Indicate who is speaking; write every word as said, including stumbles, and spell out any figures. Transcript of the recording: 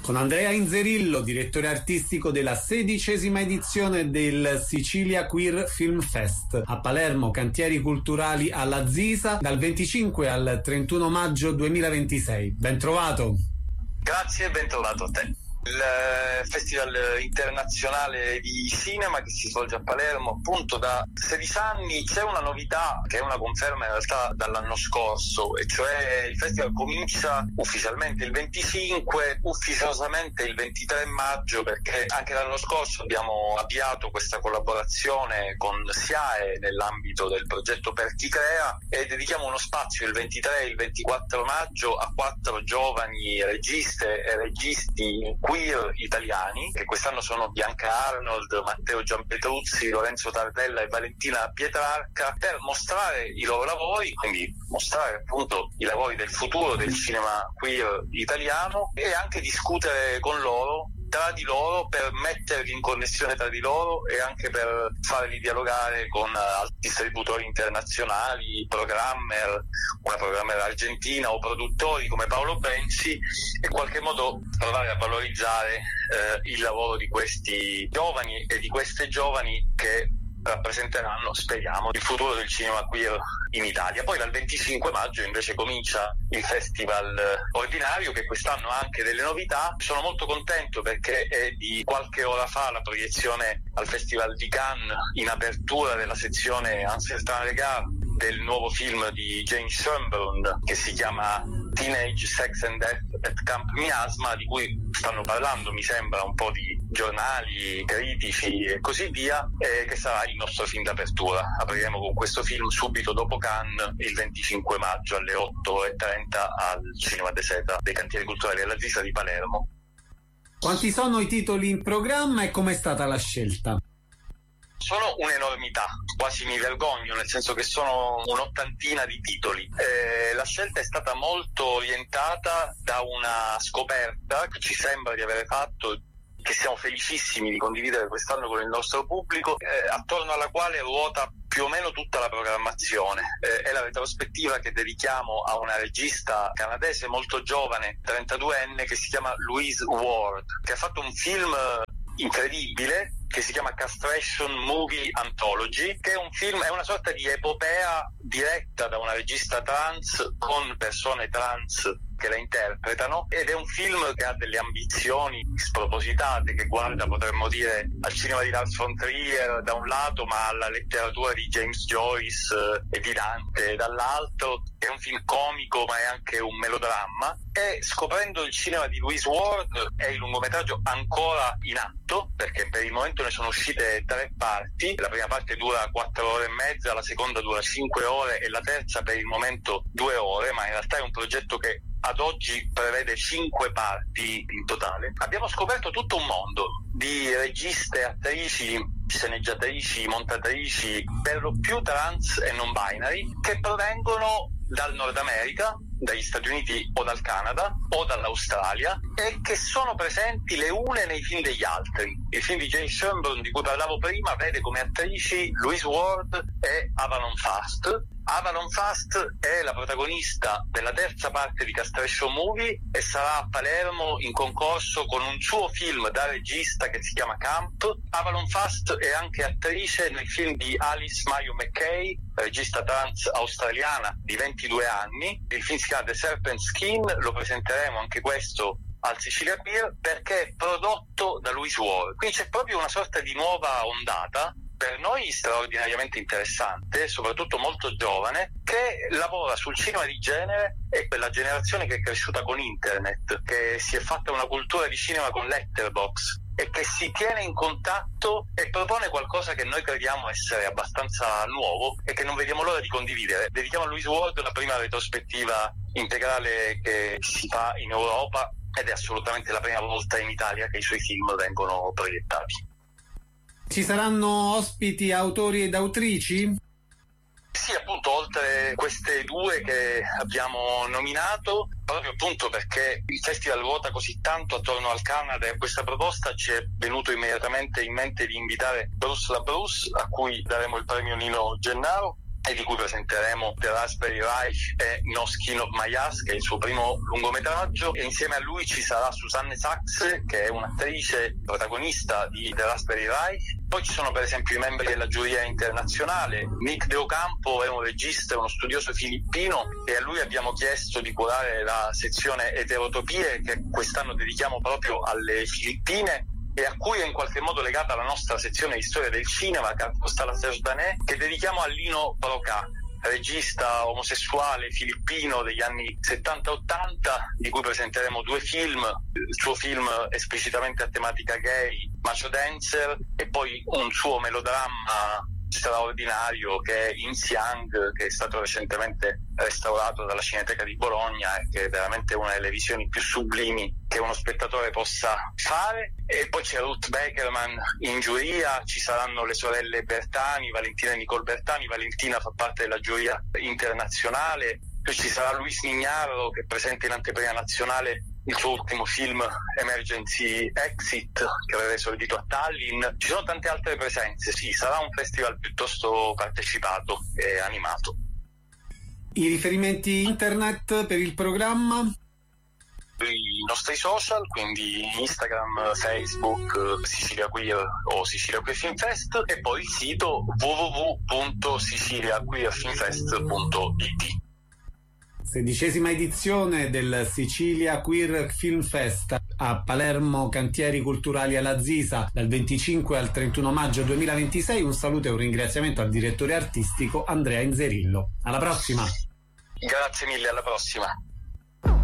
Speaker 1: Con Andrea Inzerillo, direttore artistico della sedicesima edizione del Sicilia Queer Film Fest. A Palermo, cantieri culturali alla Zisa, dal venticinque al trentuno maggio duemilaventisei. Ben trovato.
Speaker 2: Grazie e ben trovato a te. Il Festival internazionale di cinema che si svolge a Palermo appunto da sedici anni. C'è una novità che è una conferma in realtà dall'anno scorso, e cioè il festival comincia ufficialmente il venticinque, ufficiosamente il ventitré maggio, perché anche l'anno scorso abbiamo avviato questa collaborazione con S I A E nell'ambito del progetto Per Chi Crea, e dedichiamo uno spazio il ventitré e il ventiquattro maggio a quattro giovani registe e registi queer italiani, che quest'anno sono Bianca Arnold, Matteo Giampetruzzi, Lorenzo Tardella e Valentina Pietrarca, per mostrare i loro lavori, quindi mostrare appunto i lavori del futuro del cinema queer italiano, e anche discutere con loro, tra di loro, per metterli in connessione tra di loro e anche per farli dialogare con altri distributori internazionali, programmer, una programmer argentina o produttori come Paolo Benzi, e in qualche modo provare a valorizzare eh, il lavoro di questi giovani e di queste giovani che rappresenteranno, speriamo, il futuro del cinema queer in Italia. Poi dal venticinque maggio invece comincia il festival ordinario, che quest'anno ha anche delle novità. Sono molto contento perché è di qualche ora fa la proiezione al Festival di Cannes, in apertura della sezione Amsterdam Regard, del nuovo film di James Sherburne che si chiama Teenage Sex and Death at Camp Miasma, di cui stanno parlando, mi sembra, un po' di giornali, critici e così via, e che sarà il nostro film d'apertura. Apriremo con questo film subito dopo Cannes il venticinque maggio alle otto e trenta al Cinema de Seta dei Cantieri Culturali alla Zisa di Palermo.
Speaker 1: Quanti sono i titoli in programma e com'è stata la scelta?
Speaker 2: Sono un'enormità, quasi mi vergogno, nel senso che sono un'ottantina di titoli. Eh, la scelta è stata molto orientata da una scoperta che ci sembra di avere fatto, che siamo felicissimi di condividere quest'anno con il nostro pubblico, eh, attorno alla quale ruota più o meno tutta la programmazione. Eh, è la retrospettiva che dedichiamo a una regista canadese molto giovane, trentaduenne, che si chiama Louise Ward, che ha fatto un film incredibile che si chiama Castration Movie Anthology, che è un film, è una sorta di epopea diretta da una regista trans con persone trans che la interpretano, ed è un film che ha delle ambizioni spropositate, che guarda, potremmo dire, al cinema di Lars von Trier da un lato, ma alla letteratura di James Joyce eh, e di Dante dall'altro. È un film comico, ma è anche un melodramma. E scoprendo il cinema di Louise Ward, è il lungometraggio ancora in atto, perché per il momento ne sono uscite tre parti. La prima parte dura quattro ore e mezza, la seconda dura cinque ore e la terza per il momento due ore, ma in realtà è un progetto che ad oggi prevede cinque parti in totale. Abbiamo scoperto tutto un mondo di registe, attrici, sceneggiatrici, montatrici, per lo più trans e non binary, che provengono dal Nord America, dagli Stati Uniti o dal Canada o dall'Australia, e che sono presenti le une nei film degli altri. Il film di James Sherburne, di cui parlavo prima, vede come attrici Louise Ward e Avalon Fast. Avalon Fast è la protagonista della terza parte di Castration Movie e sarà a Palermo in concorso con un suo film da regista che si chiama Camp. Avalon Fast è anche attrice nel film di Alice Mayo McKay, regista trans australiana di ventidue anni. Il film si chiama The Serpent Skin, lo presenteremo anche questo al Sicilia Queer, perché è prodotto da Louise Ward. Quindi c'è proprio una sorta di nuova ondata, per noi straordinariamente interessante, soprattutto molto giovane, che lavora sul cinema di genere. È quella generazione che è cresciuta con internet, che si è fatta una cultura di cinema con Letterboxd e che si tiene in contatto e propone qualcosa che noi crediamo essere abbastanza nuovo e che non vediamo l'ora di condividere. Dedichiamo a Louise Ward la prima retrospettiva integrale che si fa in Europa, ed è assolutamente la prima volta in Italia che i suoi film vengono proiettati.
Speaker 1: Ci saranno ospiti, autori ed autrici?
Speaker 2: Sì, appunto, oltre queste due che abbiamo nominato, proprio appunto perché il festival ruota così tanto attorno al Canada e a questa proposta, ci è venuto immediatamente in mente di invitare Bruce LaBruce, a cui daremo il premio Nino Gennaro, e di cui presenteremo The Raspberry Reich e No Skin of My Ass, che è il suo primo lungometraggio, e insieme a lui ci sarà Susanne Sachs, che è un'attrice protagonista di The Raspberry Reich. Poi ci sono per esempio i membri della giuria internazionale. Nick De Ocampo è un regista e uno studioso filippino, e a lui abbiamo chiesto di curare la sezione Eterotopie, che quest'anno dedichiamo proprio alle Filippine, e a cui è in qualche modo legata la nostra sezione di storia del cinema, Carpostala Serge, che dedichiamo a Lino Broca, regista omosessuale filippino degli anni settanta ottanta, di cui presenteremo due film, il suo film esplicitamente a tematica gay, Macho Dancer, e poi un suo melodramma straordinario che è In Siang, che è stato recentemente restaurato dalla Cineteca di Bologna e che è veramente una delle visioni più sublimi che uno spettatore possa fare. E poi c'è Ruth Beckerman in giuria, ci saranno le sorelle Bertani, Valentina e Nicole Bertani. Valentina fa parte della giuria internazionale. Poi ci sarà Luis Mignarro, che presenta in anteprima nazionale il suo ultimo film Emergency Exit, che aveva esordito a Tallinn. Ci sono tante altre presenze, sì, sarà un festival piuttosto partecipato e animato.
Speaker 1: I riferimenti internet per il programma?
Speaker 2: I nostri social, quindi Instagram, Facebook, Sicilia Queer o Sicilia Queer Film Fest, e poi il sito w w w punto sicilia queer film fest punto i t.
Speaker 1: Sedicesima edizione del Sicilia Queer Film Fest a Palermo, Cantieri Culturali alla Zisa, dal venticinque al trentuno maggio duemilaventisei. Un saluto e un ringraziamento al direttore artistico Andrea Inzerillo. Alla prossima!
Speaker 2: Grazie mille, alla prossima!